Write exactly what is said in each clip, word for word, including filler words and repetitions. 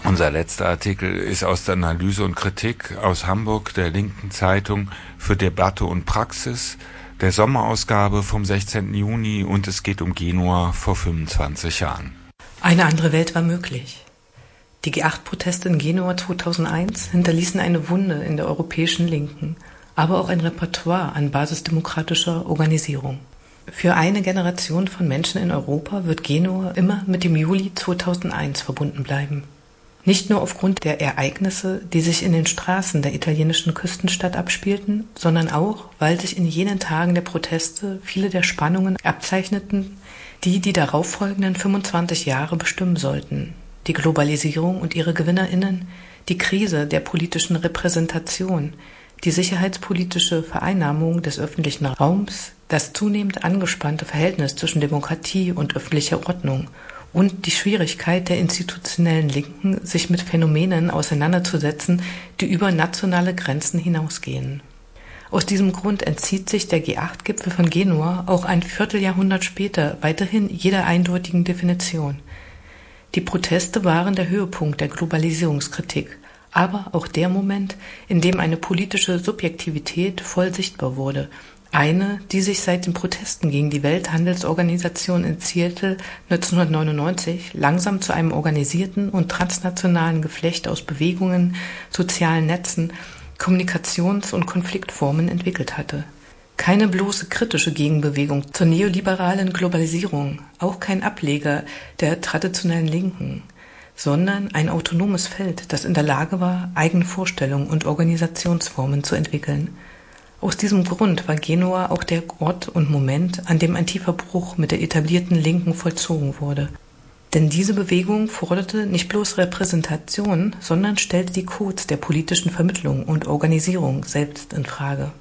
Unser letzter Artikel ist aus der Analyse und Kritik aus Hamburg, der Linken Zeitung für Debatte und Praxis, der Sommerausgabe vom sechzehnten Juni, und es geht um Genua vor fünfundzwanzig Jahren. Eine andere Welt war möglich. Die G acht Proteste in Genua zweitausendeins hinterließen eine Wunde in der europäischen Linken, aber auch ein Repertoire an basisdemokratischer Organisierung. Für eine Generation von Menschen in Europa wird Genua immer mit dem Juli zweitausendeins verbunden bleiben. Nicht nur aufgrund der Ereignisse, die sich in den Straßen der italienischen Küstenstadt abspielten, sondern auch, weil sich in jenen Tagen der Proteste viele der Spannungen abzeichneten, die die darauffolgenden fünfundzwanzig Jahre bestimmen sollten. Die Globalisierung und ihre GewinnerInnen, die Krise der politischen Repräsentation, die sicherheitspolitische Vereinnahmung des öffentlichen Raums, das zunehmend angespannte Verhältnis zwischen Demokratie und öffentlicher Ordnung und die Schwierigkeit der institutionellen Linken, sich mit Phänomenen auseinanderzusetzen, die über nationale Grenzen hinausgehen. Aus diesem Grund entzieht sich der G acht Gipfel von Genua auch ein Vierteljahrhundert später weiterhin jeder eindeutigen Definition. Die Proteste waren der Höhepunkt der Globalisierungskritik, aber auch der Moment, in dem eine politische Subjektivität voll sichtbar wurde, eine, die sich seit den Protesten gegen die Welthandelsorganisation in Seattle neunzehnhundertneunundneunzig langsam zu einem organisierten und transnationalen Geflecht aus Bewegungen, sozialen Netzen, Kommunikations- und Konfliktformen entwickelt hatte. Keine bloße kritische Gegenbewegung zur neoliberalen Globalisierung, auch kein Ableger der traditionellen Linken, sondern ein autonomes Feld, das in der Lage war, eigene Vorstellungen und Organisationsformen zu entwickeln. Aus diesem Grund war Genua auch der Ort und Moment, an dem ein tiefer Bruch mit der etablierten Linken vollzogen wurde. Denn diese Bewegung forderte nicht bloß Repräsentation, sondern stellte die Codes der politischen Vermittlung und Organisierung selbst in Frage.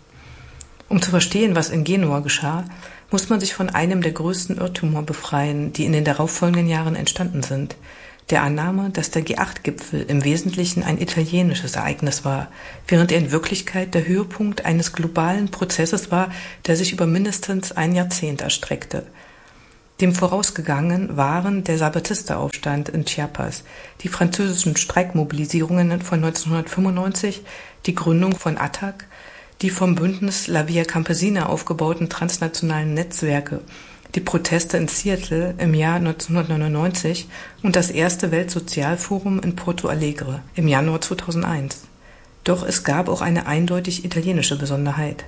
Um zu verstehen, was in Genua geschah, muss man sich von einem der größten Irrtümer befreien, die in den darauffolgenden Jahren entstanden sind: der Annahme, dass der G acht Gipfel im Wesentlichen ein italienisches Ereignis war, während er in Wirklichkeit der Höhepunkt eines globalen Prozesses war, der sich über mindestens ein Jahrzehnt erstreckte. Dem vorausgegangen waren der Zapatista-Aufstand in Chiapas, die französischen Streikmobilisierungen von neunzehnhundertfünfundneunzig, die Gründung von A T T A C, die vom Bündnis La Via Campesina aufgebauten transnationalen Netzwerke, die Proteste in Seattle im Jahr neunzehnhundertneunundneunzig und das erste Weltsozialforum in Porto Alegre im Januar zweitausendeins. Doch es gab auch eine eindeutig italienische Besonderheit.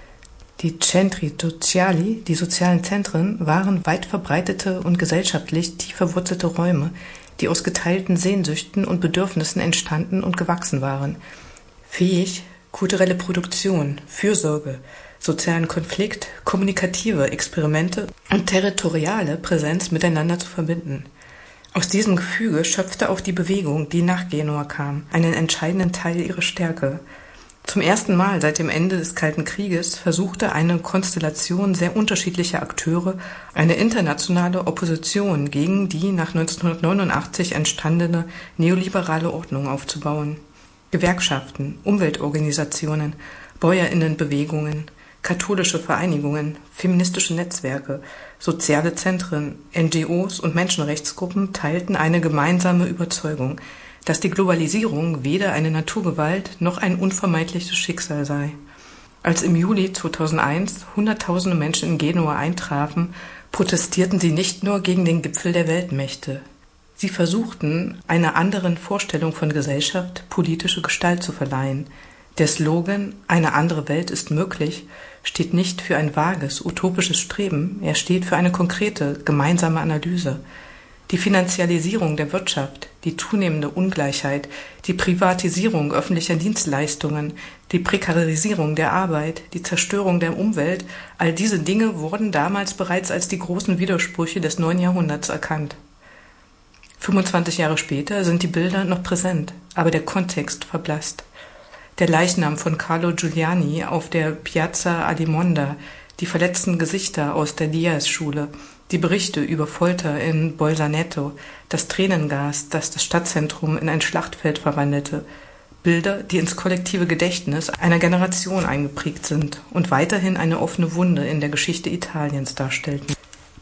Die Centri Sociali, die sozialen Zentren, waren weit verbreitete und gesellschaftlich tief verwurzelte Räume, die aus geteilten Sehnsüchten und Bedürfnissen entstanden und gewachsen waren, fähig, kulturelle Produktion, Fürsorge, sozialen Konflikt, kommunikative Experimente und territoriale Präsenz miteinander zu verbinden. Aus diesem Gefüge schöpfte auch die Bewegung, die nach Genua kam, einen entscheidenden Teil ihrer Stärke. Zum ersten Mal seit dem Ende des Kalten Krieges versuchte eine Konstellation sehr unterschiedlicher Akteure eine internationale Opposition gegen die nach neunzehnhundertneunundachtzig entstandene neoliberale Ordnung aufzubauen. Gewerkschaften, Umweltorganisationen, Bäuerinnenbewegungen, katholische Vereinigungen, feministische Netzwerke, soziale Zentren, N G Os und Menschenrechtsgruppen teilten eine gemeinsame Überzeugung, dass die Globalisierung weder eine Naturgewalt noch ein unvermeidliches Schicksal sei. Als im Juli zweitausendeins Hunderttausende Menschen in Genua eintrafen, protestierten sie nicht nur gegen den Gipfel der Weltmächte. Sie versuchten, einer anderen Vorstellung von Gesellschaft politische Gestalt zu verleihen. Der Slogan »Eine andere Welt ist möglich« steht nicht für ein vages, utopisches Streben, er steht für eine konkrete, gemeinsame Analyse. Die Finanzialisierung der Wirtschaft, die zunehmende Ungleichheit, die Privatisierung öffentlicher Dienstleistungen, die Prekarisierung der Arbeit, die Zerstörung der Umwelt, all diese Dinge wurden damals bereits als die großen Widersprüche des neuen Jahrhunderts erkannt. fünfundzwanzig Jahre später sind die Bilder noch präsent, aber der Kontext verblasst. Der Leichnam von Carlo Giuliani auf der Piazza Alimonda, die verletzten Gesichter aus der Diaz-Schule, die Berichte über Folter in Bolzaneto, das Tränengas, das das Stadtzentrum in ein Schlachtfeld verwandelte, Bilder, die ins kollektive Gedächtnis einer Generation eingeprägt sind und weiterhin eine offene Wunde in der Geschichte Italiens darstellten.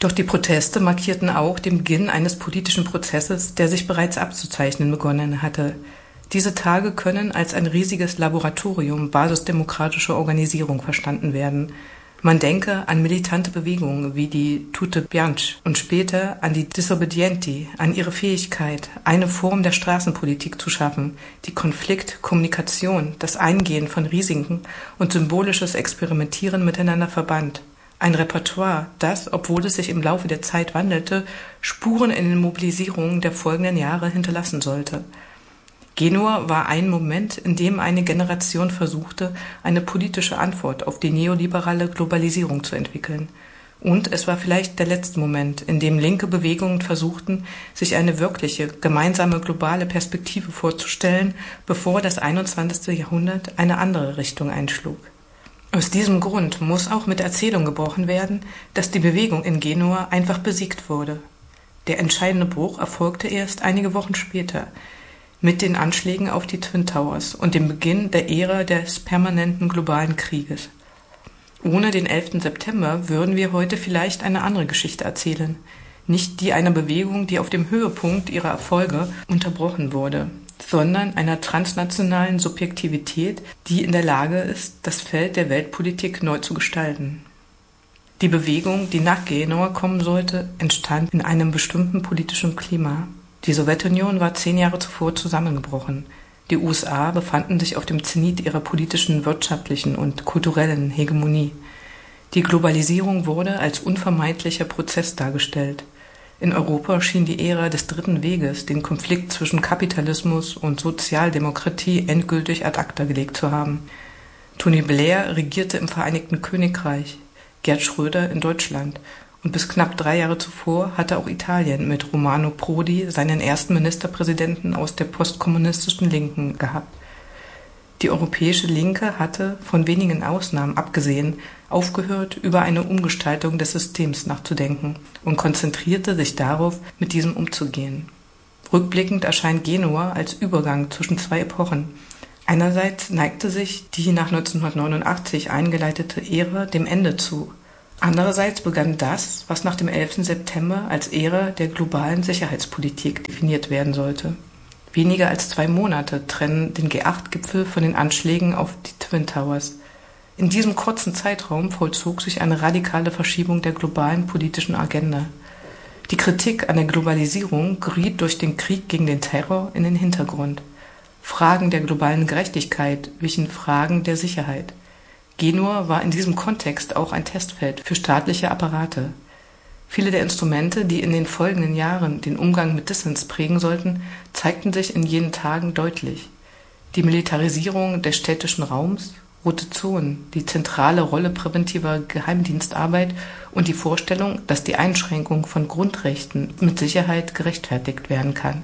Doch die Proteste markierten auch den Beginn eines politischen Prozesses, der sich bereits abzuzeichnen begonnen hatte. Diese Tage können als ein riesiges Laboratorium basisdemokratischer Organisierung verstanden werden. Man denke an militante Bewegungen wie die Tutte Bianche und später an die Disobbedienti, an ihre Fähigkeit, eine Form der Straßenpolitik zu schaffen, die Konflikt, Kommunikation, das Eingehen von Risiken und symbolisches Experimentieren miteinander verband. Ein Repertoire, das, obwohl es sich im Laufe der Zeit wandelte, Spuren in den Mobilisierungen der folgenden Jahre hinterlassen sollte. Genua war ein Moment, in dem eine Generation versuchte, eine politische Antwort auf die neoliberale Globalisierung zu entwickeln. Und es war vielleicht der letzte Moment, in dem linke Bewegungen versuchten, sich eine wirkliche, gemeinsame globale Perspektive vorzustellen, bevor das einundzwanzigste Jahrhundert eine andere Richtung einschlug. Aus diesem Grund muss auch mit der Erzählung gebrochen werden, dass die Bewegung in Genua einfach besiegt wurde. Der entscheidende Bruch erfolgte erst einige Wochen später, mit den Anschlägen auf die Twin Towers und dem Beginn der Ära des permanenten globalen Krieges. Ohne den elften September würden wir heute vielleicht eine andere Geschichte erzählen, nicht die einer Bewegung, die auf dem Höhepunkt ihrer Erfolge unterbrochen wurde, sondern einer transnationalen Subjektivität, die in der Lage ist, das Feld der Weltpolitik neu zu gestalten. Die Bewegung, die nach Genua kommen sollte, entstand in einem bestimmten politischen Klima. Die Sowjetunion war zehn Jahre zuvor zusammengebrochen. Die U S A befanden sich auf dem Zenit ihrer politischen, wirtschaftlichen und kulturellen Hegemonie. Die Globalisierung wurde als unvermeidlicher Prozess dargestellt. In Europa schien die Ära des Dritten Weges den Konflikt zwischen Kapitalismus und Sozialdemokratie endgültig ad acta gelegt zu haben. Tony Blair regierte im Vereinigten Königreich, Gerd Schröder in Deutschland. Und bis knapp drei Jahre zuvor hatte auch Italien mit Romano Prodi seinen ersten Ministerpräsidenten aus der postkommunistischen Linken gehabt. Die europäische Linke hatte, von wenigen Ausnahmen abgesehen, aufgehört, über eine Umgestaltung des Systems nachzudenken und konzentrierte sich darauf, mit diesem umzugehen. Rückblickend erscheint Genua als Übergang zwischen zwei Epochen. Einerseits neigte sich die nach neunzehnhundertneunundachtzig eingeleitete Ära dem Ende zu. Andererseits begann das, was nach dem elften September als Ära der globalen Sicherheitspolitik definiert werden sollte. Weniger als zwei Monate trennen den G acht Gipfel von den Anschlägen auf die Twin Towers. In diesem kurzen Zeitraum vollzog sich eine radikale Verschiebung der globalen politischen Agenda. Die Kritik an der Globalisierung geriet durch den Krieg gegen den Terror in den Hintergrund. Fragen der globalen Gerechtigkeit wichen Fragen der Sicherheit. Genua war in diesem Kontext auch ein Testfeld für staatliche Apparate. Viele der Instrumente, die in den folgenden Jahren den Umgang mit Dissens prägen sollten, zeigten sich in jenen Tagen deutlich. Die Militarisierung des städtischen Raums, rote Zonen, die zentrale Rolle präventiver Geheimdienstarbeit und die Vorstellung, dass die Einschränkung von Grundrechten mit Sicherheit gerechtfertigt werden kann.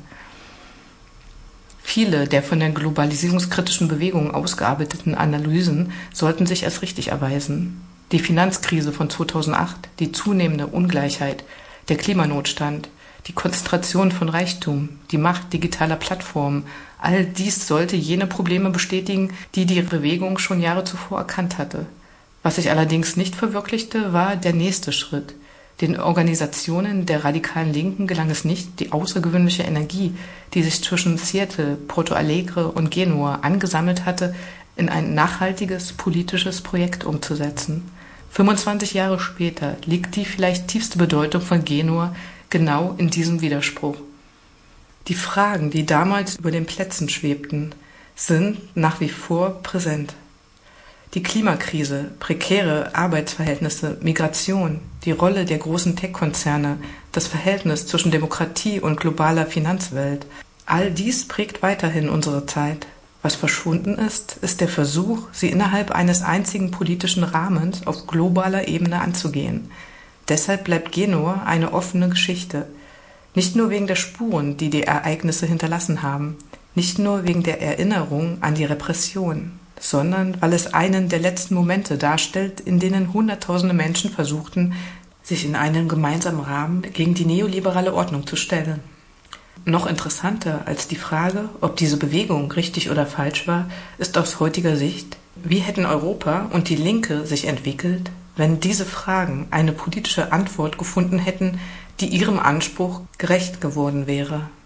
Viele der von der globalisierungskritischen Bewegung ausgearbeiteten Analysen sollten sich als richtig erweisen. Die Finanzkrise von zweitausendacht, die zunehmende Ungleichheit, der Klimanotstand, die Konzentration von Reichtum, die Macht digitaler Plattformen, all dies sollte jene Probleme bestätigen, die die Bewegung schon Jahre zuvor erkannt hatte. Was sich allerdings nicht verwirklichte, war der nächste Schritt. Den Organisationen der radikalen Linken gelang es nicht, die außergewöhnliche Energie, die sich zwischen Seattle, Porto Alegre und Genua angesammelt hatte, in ein nachhaltiges politisches Projekt umzusetzen. fünfundzwanzig Jahre später liegt die vielleicht tiefste Bedeutung von Genua genau in diesem Widerspruch. Die Fragen, die damals über den Plätzen schwebten, sind nach wie vor präsent. Die Klimakrise, prekäre Arbeitsverhältnisse, Migration, die Rolle der großen Tech-Konzerne, das Verhältnis zwischen Demokratie und globaler Finanzwelt, all dies prägt weiterhin unsere Zeit. Was verschwunden ist, ist der Versuch, sie innerhalb eines einzigen politischen Rahmens auf globaler Ebene anzugehen. Deshalb bleibt Genua eine offene Geschichte. Nicht nur wegen der Spuren, die die Ereignisse hinterlassen haben, nicht nur wegen der Erinnerung an die Repression, sondern weil es einen der letzten Momente darstellt, in denen Hunderttausende Menschen versuchten, sich in einem gemeinsamen Rahmen gegen die neoliberale Ordnung zu stellen. Noch interessanter als die Frage, ob diese Bewegung richtig oder falsch war, ist aus heutiger Sicht, wie hätten Europa und die Linke sich entwickelt, wenn diese Fragen eine politische Antwort gefunden hätten, die ihrem Anspruch gerecht geworden wäre.